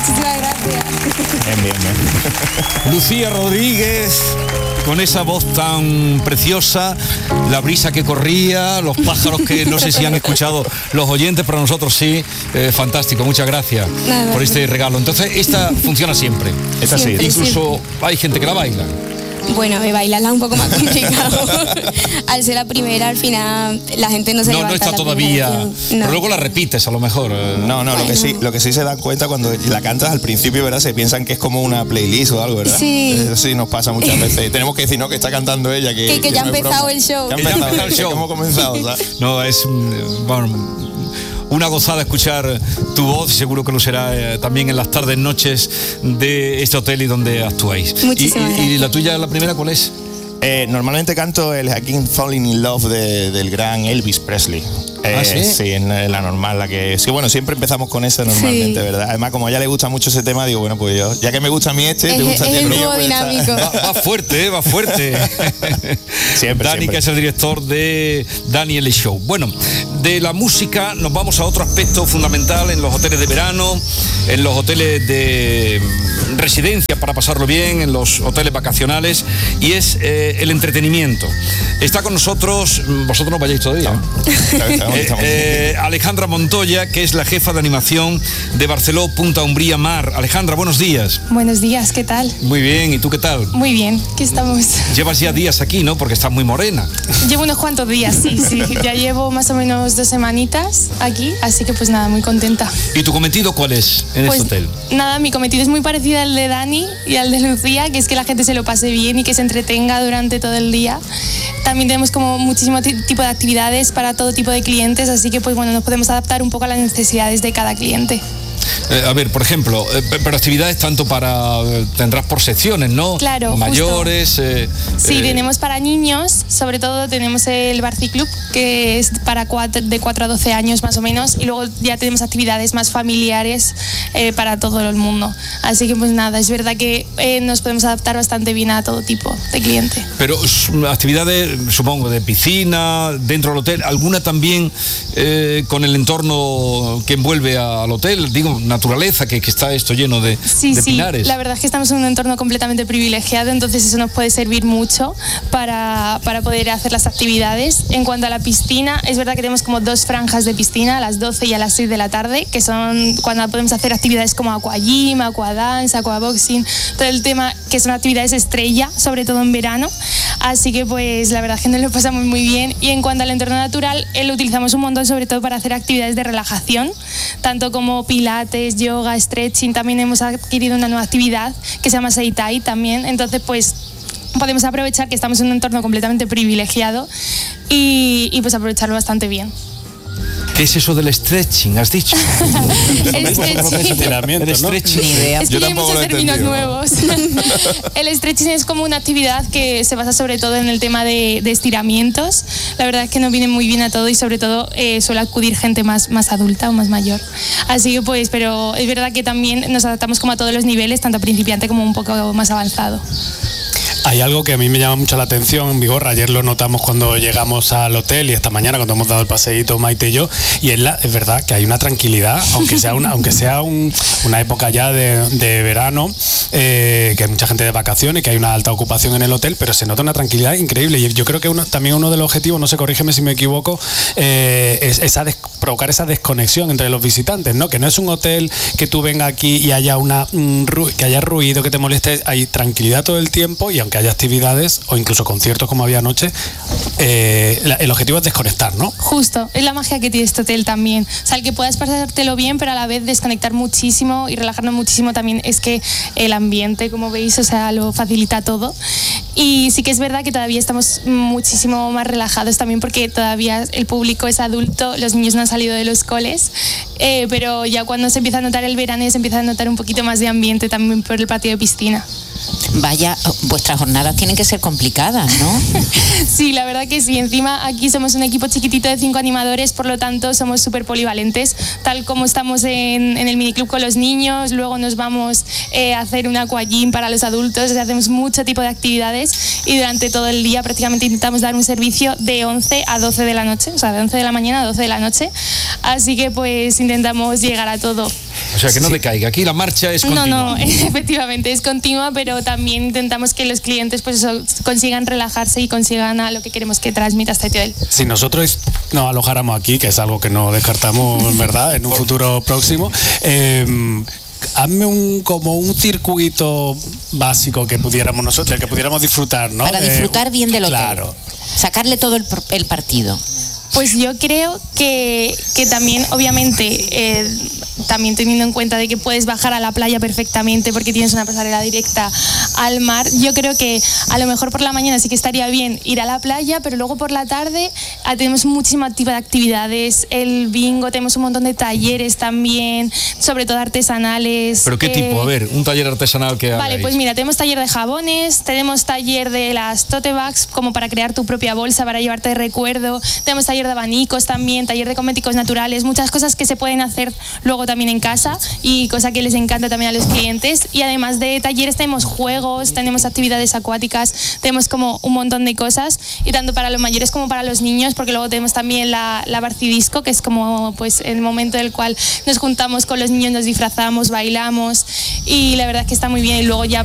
Muchísimas gracias. Bien. Lucía Rodríguez, con esa voz tan preciosa, la brisa que corría, los pájaros que no sé si han escuchado los oyentes, pero nosotros sí. Fantástico, muchas gracias por este regalo. Entonces, esta funciona siempre. Esta sí. Incluso hay gente que la baila. Bueno, bailarla es un poco más complicado. Al ser la primera, al final la gente no se levanta. No está todavía. Pero luego la repites, a lo mejor. No, lo que sí se dan cuenta cuando la cantas al principio, ¿verdad? Se piensan que es como una playlist o algo, ¿verdad? Sí. Eso sí nos pasa muchas veces. Tenemos que decir, no, que está cantando ella. Que ya ha empezado el show. Que ha empezado el show. Que hemos comenzado, ¿sabes? No, es... una gozada escuchar tu voz y seguro que lo será también en las tardes, noches de este hotel y donde actuáis. Muchísimas ¿Y la tuya, la primera, cuál es? Normalmente canto el I Can't Falling in Love del gran Elvis Presley. ¿Sí? Sí, en la normal, la que... Sí, bueno, siempre empezamos con esa normalmente, Sí. ¿verdad? Además, como a ella le gusta mucho ese tema, digo, bueno, pues yo, ya que me gusta a mí te gusta a ti. Es el pues dúo dinámico. Va fuerte, va fuerte. Siempre. Dani, que es el director de Daniel Show. Bueno, de la música nos vamos a otro aspecto fundamental en los hoteles de verano, en los hoteles de residencia para pasarlo bien, en los hoteles vacacionales, y es el entretenimiento. Está con nosotros, vosotros no vayáis todavía. Alejandra Montoya, que es la jefa de animación de Barceló Punta Umbría Mar. Alejandra, buenos días. Buenos días, ¿qué tal? Muy bien, ¿y tú qué tal? Muy bien, aquí estamos. Llevas ya días aquí, ¿no? Porque estás muy morena. Llevo unos cuantos días, sí. Ya llevo más o menos 2 semanitas aquí, así que pues nada, muy contenta. ¿Y tu cometido cuál es en este hotel? Nada, mi cometido es muy parecido al de Dani y al de Lucía, que es que la gente se lo pase bien y que se entretenga durante todo el día. También tenemos como muchísimo tipo de actividades para todo tipo de clientes, así que pues bueno, nos podemos adaptar un poco a las necesidades de cada cliente. A ver, por ejemplo, pero actividades tanto para... tendrás por secciones, ¿no? Claro, mayores... sí, tenemos para niños, sobre todo tenemos el Barciclub, que es para de 4 a 12 años más o menos, y luego ya tenemos actividades más familiares para todo el mundo. Así que pues nada, es verdad que nos podemos adaptar bastante bien a todo tipo de cliente. Pero actividades, supongo, de piscina, dentro del hotel, alguna también con el entorno que envuelve al hotel, digo, naturaleza, que está esto lleno de pinares. Sí, la verdad es que estamos en un entorno completamente privilegiado, entonces eso nos puede servir mucho para poder hacer las actividades. En cuanto a la piscina, es verdad que tenemos como 2 franjas de piscina, a las 12 y a las 6 de la tarde, que son cuando podemos hacer actividades como aquagym, aquadance, aquaboxing, todo el tema que son actividades estrella, sobre todo en verano. Así que pues la verdad es que nos lo pasamos muy bien. Y en cuanto al entorno natural, lo utilizamos un montón, sobre todo para hacer actividades de relajación, tanto como pilates, yoga, stretching. También hemos adquirido una nueva actividad que se llama Seitai también. Entonces pues podemos aprovechar que estamos en un entorno completamente privilegiado y pues aprovecharlo bastante bien. ¿Qué es eso del stretching, has dicho? El stretching. El stretching. Ni idea. Es que hay muchos términos nuevos. El stretching es como una actividad que se basa sobre todo en el tema de estiramientos. La verdad es que nos viene muy bien a todo y sobre todo suele acudir gente más adulta o más mayor. Así que pues, pero es verdad que también nos adaptamos como a todos los niveles, tanto principiante como un poco más avanzado. Hay algo que a mí me llama mucho la atención en Vigorra. Ayer lo notamos cuando llegamos al hotel y esta mañana cuando hemos dado el paseíto Maite y yo, y es verdad que hay una tranquilidad, aunque sea una época ya de verano, que hay mucha gente de vacaciones, que hay una alta ocupación en el hotel, pero se nota una tranquilidad increíble. Y yo creo que también uno de los objetivos, no sé, corrígeme si me equivoco, es provocar esa desconexión entre los visitantes, ¿no? Que no es un hotel que tú vengas aquí y haya que haya ruido, que te moleste. Hay tranquilidad todo el tiempo, y aunque haya actividades o incluso conciertos como había anoche, el objetivo es desconectar, ¿no? Justo, es la magia que tiene este hotel también. O sea, el que puedas pasártelo bien, pero a la vez desconectar muchísimo y relajarnos muchísimo también, es que el ambiente, como veis, o sea, lo facilita todo. Y sí que es verdad que todavía estamos muchísimo más relajados también, porque todavía el público es adulto, los niños no han salido de los coles, pero ya cuando se empieza a notar el verano, se empieza a notar un poquito más de ambiente también por el patio de piscina. Vaya, vuestras jornadas tienen que ser complicadas, ¿no? Sí, la verdad que sí. Encima aquí somos un equipo chiquitito de 5 animadores, por lo tanto somos súper polivalentes, tal como estamos en el miniclub con los niños, luego nos vamos a hacer un aquagym para los adultos, o sea, hacemos mucho tipo de actividades y durante todo el día prácticamente intentamos dar un servicio de 11 a 12 de la noche, o sea, de 11 de la mañana a 12 de la noche, así que pues intentamos llegar a todo. O sea, que no decaiga. Aquí la marcha es continua. No, efectivamente es continua, pero también intentamos que los clientes pues eso, consigan relajarse y consigan a lo que queremos que transmita este hotel. Si nosotros nos alojáramos aquí, que es algo que no descartamos, ¿verdad?, en un futuro próximo, hazme como un circuito básico que pudiéramos nosotros, que pudiéramos disfrutar, ¿no? Para disfrutar bien del hotel. Claro. Sacarle todo el partido. Pues yo creo que también, obviamente, también teniendo en cuenta de que puedes bajar a la playa perfectamente porque tienes una pasarela directa al mar, yo creo que a lo mejor por la mañana sí que estaría bien ir a la playa, pero luego por la tarde tenemos muchísima tipo de actividades, el bingo, tenemos un montón de talleres también, sobre todo artesanales. ¿Pero qué tipo? A ver, un taller artesanal que Vale, hagáis. pues mira, tenemos taller de jabones, tenemos taller de las tote bags como para crear tu propia bolsa para llevarte de recuerdo, tenemos taller de abanicos también, taller de cosméticos naturales, muchas cosas que se pueden hacer luego también en casa y cosa que les encanta también a los clientes. Y además de talleres tenemos juegos, tenemos actividades acuáticas, tenemos como un montón de cosas, y tanto para los mayores como para los niños, porque luego tenemos también la barcidisco, que es como pues el momento en el cual nos juntamos con los niños, nos disfrazamos, bailamos, y la verdad es que está muy bien. Y luego ya